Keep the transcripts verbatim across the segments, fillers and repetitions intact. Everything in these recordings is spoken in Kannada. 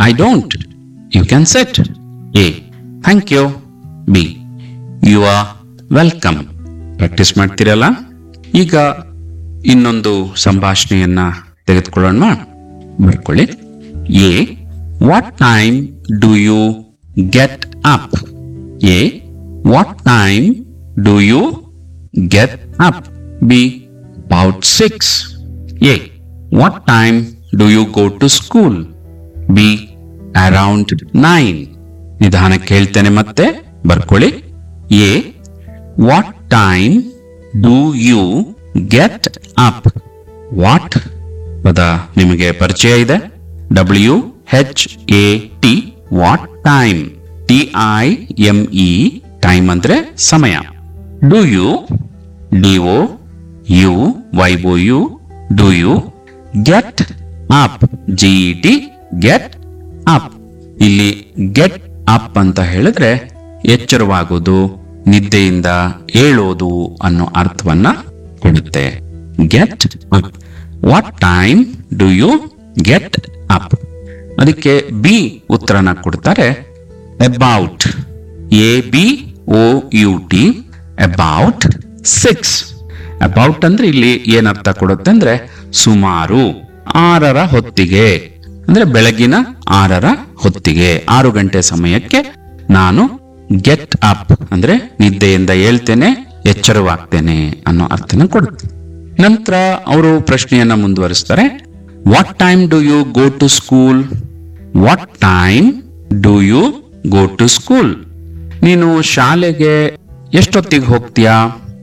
I don't. You can sit. A. Thank you. B. You are welcome. Practice ಮಾಡ್ತೀರಲ್ಲ. ಈಗ ಇನ್ನೊಂದು ಸಂಭಾಷಣೆಯನ್ನ ತೆಗೆದುಕೊಳ್ಳೋಣ. ಬರ್ಕೊಳ್ಳಿ. A. What time do you get up? A. What time do you get up? B. About six. A. What time do you go to school? B. Around nine. ನಿಧಾನಕ್ಕೆ ಹೇಳ್ತೇನೆ ಮತ್ತೆ, ಬರ್ಕೊಳ್ಳಿ. A. What time do you get up? What ಪದ ನಿಮಗೆ ಪರಿಚಯ ಇದೆ. W H A T, what time. T I M E, time ಅಂದ್ರೆ ಸಮಯ. Do you, D O U Y O U, do you. Get up, G E T, get up. ಇಲ್ಲಿ ಗೆಟ್ ಅಪ್ ಅಂತ ಹೇಳಿದ್ರೆ ಎಚ್ಚರವಾಗೋದು, ನಿದ್ದೆಯಿಂದ ಏಳೋದು ಅನ್ನೋ ಅರ್ಥವನ್ನ ಕೊಡುತ್ತೆ. Get up. What time do you get up? ಅದಕ್ಕೆ ಬಿ ಉತ್ತರನ ಕೊಡ್ತಾರೆ. About, A B O U T, about six. About ಅಂದ್ರೆ ಇಲ್ಲಿ ಏನರ್ಥ ಕೊಡುತ್ತೆ ಅಂದ್ರೆ ಸುಮಾರು, ಆರರ ಹೊತ್ತಿಗೆ, ಅಂದ್ರೆ ಬೆಳಗಿನ ಆರರ ಹೊತ್ತಿಗೆ, ಆರು ಗಂಟೆ ಸಮಯಕ್ಕೆ ನಾನು ಗೆಟ್ ಅಪ್ ಅಂದ್ರೆ ನಿದ್ದೆಯಿಂದ ಹೇಳ್ತೇನೆ, ಎಚ್ಚರವಾಗ್ತೇನೆ ಅನ್ನೋ ಅರ್ಥನ ಕೊಡುತ್ತೆ. ನಂತರ ಅವರು ಪ್ರಶ್ನೆಯನ್ನ ಮುಂದುವರಿಸ್ತಾರೆ. What time do you go to school? What time do you go to school? ನೀನು ಶಾಲೆಗೆ ಎಷ್ಟೊತ್ತಿಗೆ ಹೋಗ್ತೀಯಾ?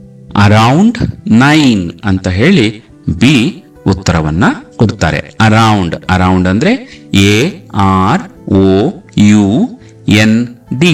ಅರೌಂಡ್ ನೈನ್ ಅಂತ ಹೇಳಿ ಬಿ ಉತ್ತರವನ್ನ ಕೊಡ್ತಾರೆ. ಅರೌಂಡ್, ಅರೌಂಡ್ ಅಂದ್ರೆ A R O U N D,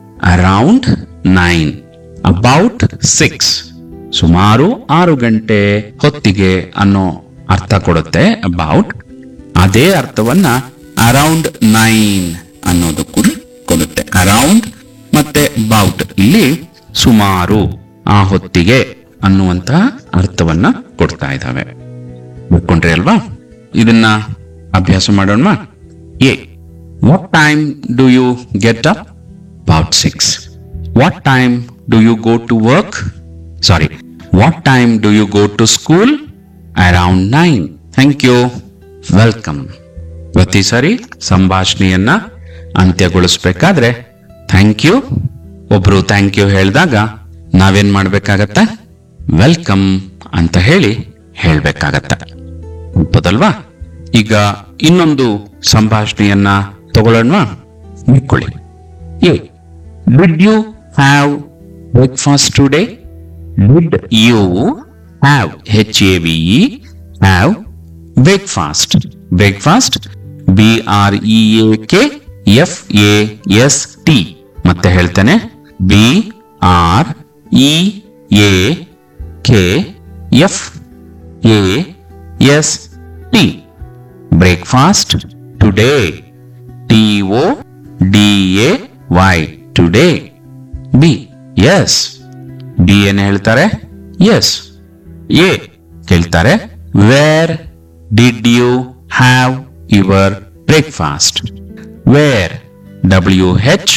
around nine. About six, ಸುಮಾರು ಆರು ಗಂಟೆ ಹೊತ್ತಿಗೆ ಅನ್ನೋ ಅರ್ಥ ಕೊಡುತ್ತೆ ಅಬೌಟ್. ಅದೇ ಅರ್ಥವನ್ನ ಅರೌಂಡ್ ನೈನ್ ಅನ್ನೋದು ಕೂಡ ಕೊಡುತ್ತೆ. ಅರೌಂಡ್ ಮತ್ತೆ ಅಬೌಟ್ ಇಲ್ಲಿ ಸುಮಾರು, ಆ ಹೊತ್ತಿಗೆ ಅನ್ನುವಂತಹ ಅರ್ಥವನ್ನ ಕೊಡ್ತಾ ಇದ್ದಾವೆ. ಬಿಟ್ಕೊಂಡ್ರಿ ಅಲ್ವಾ? ಇದನ್ನ ಅಭ್ಯಾಸ ಮಾಡೋಣ. A. What time do you get up? About six. What time do you go to work? Sorry, what time do you go to school? Around nine. Thank you, welcome. ಪ್ರತಿ ಸಾರಿ ಸಂಭಾಷಣೆಯನ್ನ ಅಂತ್ಯಗೊಳಿಸ್ಬೇಕಾದ್ರೆ ಥ್ಯಾಂಕ್ ಯು, ಒಬ್ರು ಥ್ಯಾಂಕ್ ಯು ಹೇಳಿದಾಗ ನಾವೇನ್ ಮಾಡ್ಬೇಕಾಗತ್ತ? ವೆಲ್ಕಮ್ ಅಂತ ಹೇಳಿ ಹೇಳ್ಬೇಕಾಗತ್ತ. ಒಪ್ಪದಲ್ವಾ? ಈಗ ಇನ್ನೊಂದು ಸಂಭಾಷಣೆಯನ್ನ ತಗೊಳ್ಳೋಣ. ನಿಂತ್ಕೊಳ್ಳಿ. A. Did you have breakfast today? Did you have, H A V E, have breakfast. Breakfast B R E A K F A S T. ಮತ್ತೆ ಹೇಳ್ತೇನೆ, B R E A K F A S T. Breakfast today, T O D A Y, today. B. S. D ಏನ್ ಹೇಳ್ತಾರೆ? ಎಸ್. ಎ ಕೇಳ್ತಾರೆ, where did you have your breakfast? Wear, W H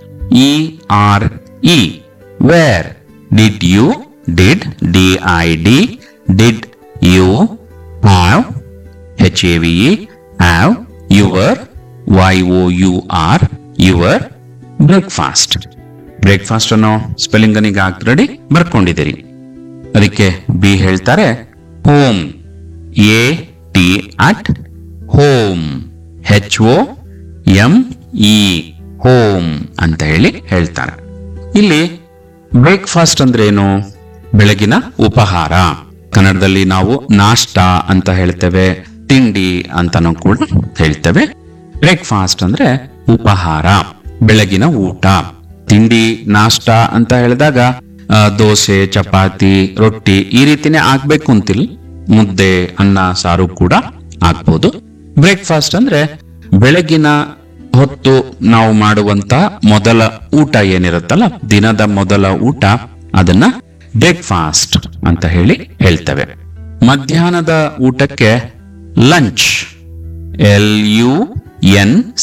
E R E, wear. Did you, did, D I D, did you have, H A V E, have, your, Y O you are, your breakfast. Breakfast ಅನ್ನೋ ಸ್ಪೆಲ್ಲಿಂಗ್ ಈಗ ರೆಡಿ ಬರ್ಕೊಂಡಿದ್ದೀರಿ. ಅದಕ್ಕೆ ಬಿ ಹೇಳ್ತಾರೆ home, A T at home, H O M E, home ಅಂತ ಹೇಳಿ ಹೇಳ್ತಾರೆ. ಇಲ್ಲಿ ಬ್ರೇಕ್ಫಾಸ್ಟ್ ಅಂದ್ರೆ ಏನು? ಬೆಳಗಿನ ಉಪಹಾರ. ಕನ್ನಡದಲ್ಲಿ ನಾವು ನಾಷ್ಟ ಅಂತ ಹೇಳ್ತೇವೆ, ತಿಂಡಿ ಅಂತಾನೂ ಕೂಡ ಹೇಳ್ತೇವೆ. ಬ್ರೇಕ್ಫಾಸ್ಟ್ ಅಂದ್ರೆ ಉಪಹಾರ, ಬೆಳಗಿನ ಊಟ. ತಿಂಡಿ, ನಾಷ್ಟ ಅಂತ ಹೇಳಿದಾಗ ದೋಸೆ, ಚಪಾತಿ, ರೊಟ್ಟಿ ಈ ರೀತಿನೇ ಆಗ್ಬೇಕು ಅಂತಿಲ್ಲ, ಮುದ್ದೆ, ಅನ್ನ, ಸಾರು ಕೂಡ ಆಗ್ಬೋದು. ಬ್ರೇಕ್ಫಾಸ್ಟ್ ಅಂದ್ರೆ ಬೆಳಗಿನ ಹೊತ್ತು ನಾವು ಮಾಡುವಂತ ಮೊದಲ ಊಟ ಏನಿರುತ್ತಲ್ಲ, ದಿನದ ಮೊದಲ ಊಟ, ಅದನ್ನ ಬ್ರೇಕ್ಫಾಸ್ಟ್ ಅಂತ ಹೇಳಿ ಹೇಳ್ತೇವೆ. ಮಧ್ಯಾಹ್ನದ ಊಟಕ್ಕೆ ಲಂಚ್, ಎಲ್ ಯು ಎನ್